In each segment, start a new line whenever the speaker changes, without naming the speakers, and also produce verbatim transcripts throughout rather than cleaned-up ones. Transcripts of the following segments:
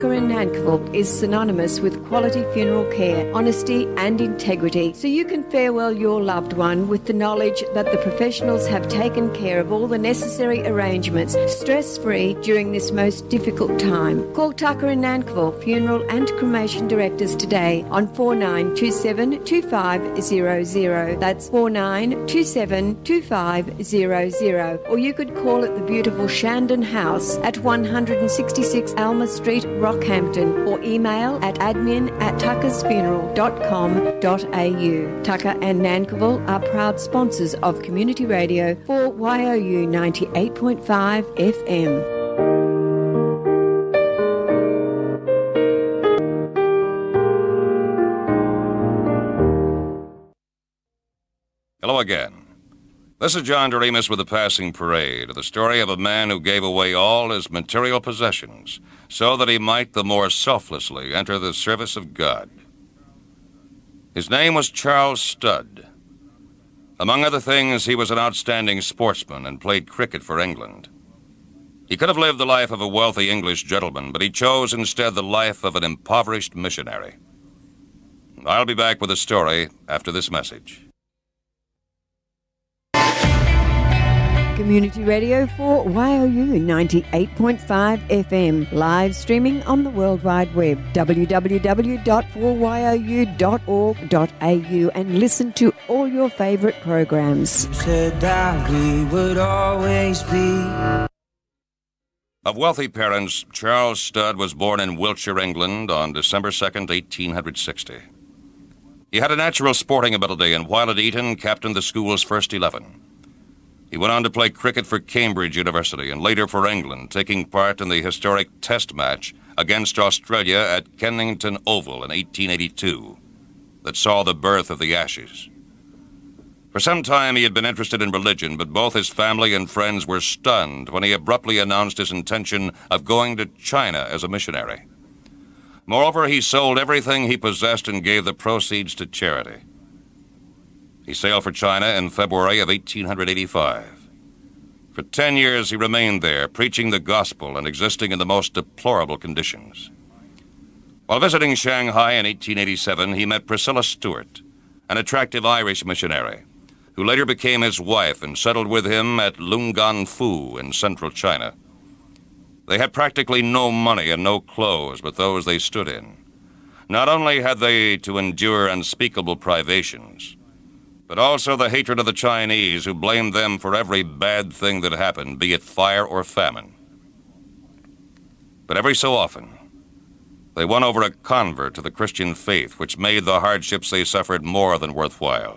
in Nankerville is synonymous with quality funeral care, honesty and integrity, so you can farewell your loved one with the knowledge that the professionals have taken care of all the necessary arrangements stress-free during this most difficult time. Call Tucker in Nankerville Funeral and Cremation Directors today on four nine two seven two five zero zero. That's four nine two seven two five zero zero. Or you could call at the beautiful Shandon House at one sixty-six Alma Street, Rockhampton, or email at admin at tuckersfuneral dot com dot a u. Tucker and Nankerville are proud sponsors of Community Radio for Y O U ninety-eight point five F M.
Hello again. This is John Doremus with The Passing Parade, the story of a man who gave away all his material possessions so that he might the more selflessly enter the service of God. His name was Charles Studd. Among other things, he was an outstanding sportsman and played cricket for England. He could have lived the life of a wealthy English gentleman, but he chose instead the life of an impoverished missionary. I'll be back with a story after this message.
Community Radio for Y O U ninety-eight point five F M, live streaming on the World Wide Web, w w w dot four y o u dot org dot a u, and listen to all your favourite programs.
You said that we would always be.
Of wealthy parents, Charles Studd was born in Wiltshire, England on December second, eighteen sixty. He had a natural sporting ability and while at Eton, captained the school's first eleven. He went on to play cricket for Cambridge University and later for England, taking part in the historic Test match against Australia at Kennington Oval in eighteen eighty-two that saw the birth of the Ashes. For some time he had been interested in religion, but both his family and friends were stunned when he abruptly announced his intention of going to China as a missionary. Moreover, he sold everything he possessed and gave the proceeds to charity. He sailed for China in February of eighteen eighty-five. For ten years he remained there, preaching the gospel and existing in the most deplorable conditions. While visiting Shanghai in eighteen eighty-seven, he met Priscilla Stewart, an attractive Irish missionary, who later became his wife and settled with him at Lungan-Fu in central China. They had practically no money and no clothes but those they stood in. Not only had they to endure unspeakable privations, but also the hatred of the Chinese, who blamed them for every bad thing that happened, be it fire or famine. But every so often, they won over a convert to the Christian faith, which made the hardships they suffered more than worthwhile.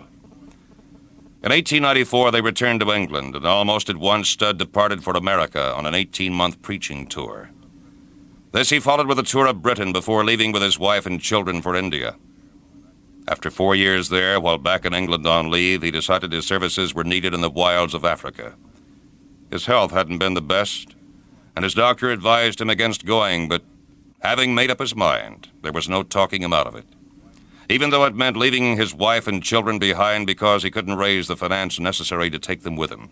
In eighteen ninety-four, they returned to England, and almost at once Studd departed for America on an eighteen-month preaching tour. This he followed with a tour of Britain before leaving with his wife and children for India. After four years there, while back in England on leave, he decided his services were needed in the wilds of Africa. His health hadn't been the best, and his doctor advised him against going, but having made up his mind, there was no talking him out of it, even though it meant leaving his wife and children behind because he couldn't raise the finance necessary to take them with him.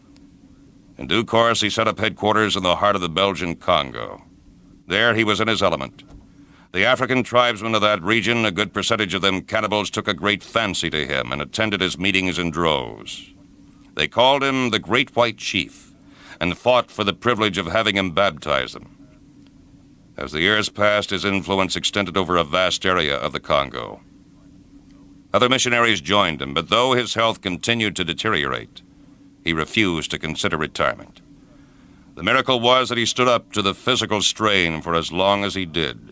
In due course, he set up headquarters in the heart of the Belgian Congo. There he was in his element. The African tribesmen of that region, a good percentage of them cannibals, took a great fancy to him and attended his meetings in droves. They called him the Great White Chief and fought for the privilege of having him baptize them. As the years passed, his influence extended over a vast area of the Congo. Other missionaries joined him, but though his health continued to deteriorate, he refused to consider retirement. The miracle was that he stood up to the physical strain for as long as he did.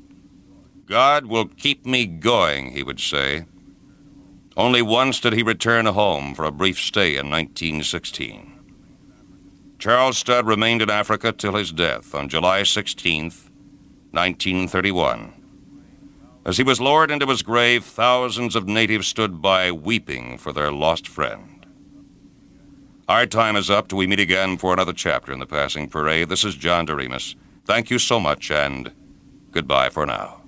God will keep me going, he would say. Only once did he return home for a brief stay in nineteen sixteen. Charles Studd remained in Africa till his death on July sixteenth, nineteen thirty-one. As he was lowered into his grave, thousands of natives stood by weeping for their lost friend. Our time is up till we meet again for another chapter in The Passing Parade. This is John Doremus. Thank you so much, and goodbye for now.